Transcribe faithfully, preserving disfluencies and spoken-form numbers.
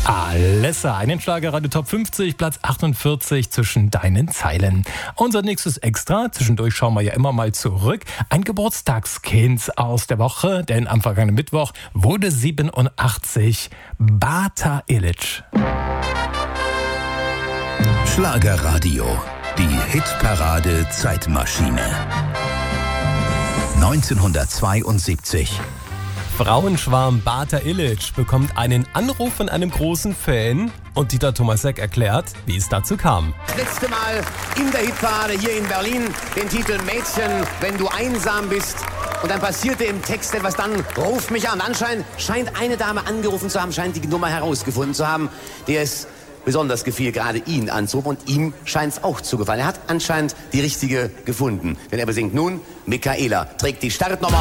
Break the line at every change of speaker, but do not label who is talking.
Alessa, einen Schlagerradio Top fünfzig, Platz achtundvierzig zwischen deinen Zeilen. Unser nächstes Extra, zwischendurch schauen wir ja immer mal zurück, ein Geburtstagskind aus der Woche, denn am vergangenen Mittwoch wurde siebenundachtzig Bata Illich.
Schlagerradio, die Hitparade Zeitmaschine. neunzehnhundertzweiundsiebzig.
Frauenschwarm Bata Illich bekommt einen Anruf von einem großen Fan und Dieter Thomasek erklärt, wie es dazu kam.
Das letzte Mal in der Hitparade hier in Berlin den Titel Mädchen, wenn du einsam bist. Und dann passierte im Text etwas, dann ruf mich an. Anscheinend scheint eine Dame angerufen zu haben, scheint die Nummer herausgefunden zu haben, der es besonders gefiel, gerade ihn anzurufen. Und ihm scheint es auch zu gefallen. Er hat anscheinend die richtige gefunden. Denn er besingt nun, Michaela trägt die Startnummer